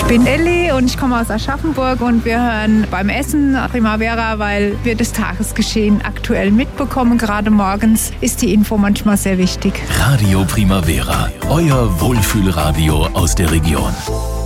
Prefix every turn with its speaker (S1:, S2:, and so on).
S1: Ich bin Elli und ich komme aus Aschaffenburg und wir hören beim Essen Primavera, weil wir das Tagesgeschehen aktuell mitbekommen. Gerade morgens ist die Info manchmal sehr wichtig.
S2: Radio Primavera, euer Wohlfühlradio aus der Region.